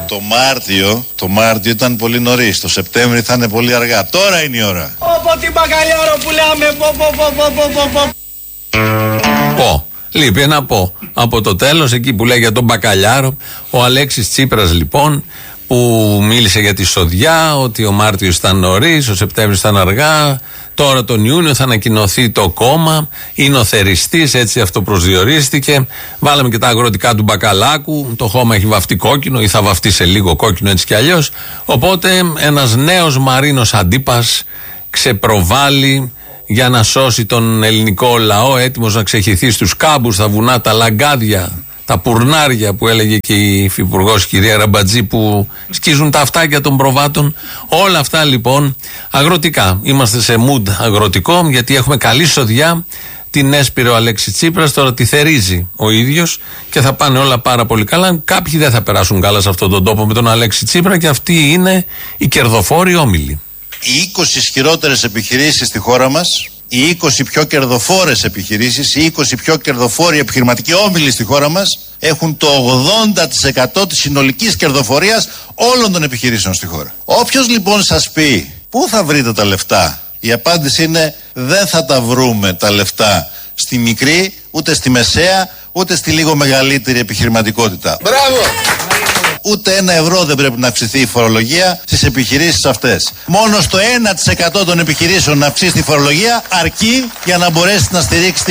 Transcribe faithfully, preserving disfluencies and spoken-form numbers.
Το Μάρτιο, το Μάρτιο ήταν πολύ νωρίς. Το Σεπτέμβρη θα είναι πολύ αργά. Τώρα είναι η ώρα. Όπω την μπακαλιάρο που λέμε. Πο, πο, πο, πο, πο, πο. Πω. Λείπει ένα πω. Από το τέλος, εκεί που λέει για τον μπακαλιάρο, ο Αλέξης Τσίπρας λοιπόν, που μίλησε για τη σοδιά, ότι ο Μάρτιος ήταν νωρίς, ο Σεπτέμβρης ήταν αργά, τώρα τον Ιούνιο θα ανακοινωθεί το κόμμα, είναι ο θεριστής, έτσι αυτό προσδιορίστηκε. Βάλαμε και τα αγροτικά του μπακαλάκου, το χώμα έχει βαφτεί κόκκινο ή θα βαφτεί σε λίγο κόκκινο έτσι κι αλλιώς. Οπότε ένας νέος Μαρίνος Αντίπας ξεπροβάλλει για να σώσει τον ελληνικό λαό, έτοιμος να ξεχυθεί στους κάμπους, στα βουνά, τα λαγκάδια, τα πουρνάρια που έλεγε και η υφυπουργός κυρία Ραμπατζή, που σκίζουν τα αυτάκια των προβάτων. Όλα αυτά λοιπόν αγροτικά. Είμαστε σε mood αγροτικό, γιατί έχουμε καλή σοδιά. Την έσπηρε ο Αλέξης Τσίπρας, τώρα τη θερίζει ο ίδιος και θα πάνε όλα πάρα πολύ καλά. Κάποιοι δεν θα περάσουν καλά σε αυτόν τον τόπο με τον Αλέξη Τσίπρα, και αυτοί είναι οι κερδοφόροι όμιλοι. Οι είκοσι ισχυρότερες επιχειρήσεις στη χώρα μας, οι είκοσι πιο κερδοφόρες επιχειρήσεις, οι είκοσι πιο κερδοφόροι επιχειρηματικοί όμιλοι στη χώρα μας έχουν το ογδόντα τοις εκατό της συνολικής κερδοφορίας όλων των επιχειρήσεων στη χώρα. Όποιος λοιπόν σας πει πού θα βρείτε τα λεφτά, η απάντηση είναι δεν θα τα βρούμε τα λεφτά στη μικρή, ούτε στη μεσαία, ούτε στη λίγο μεγαλύτερη επιχειρηματικότητα. Μπράβο! Ούτε ένα ευρώ δεν πρέπει να αυξηθεί η φορολογία στις επιχειρήσεις αυτές. Μόνο στο ένα τοις εκατό των επιχειρήσεων να αυξήσει τη φορολογία αρκεί για να μπορέσει να στηρίξει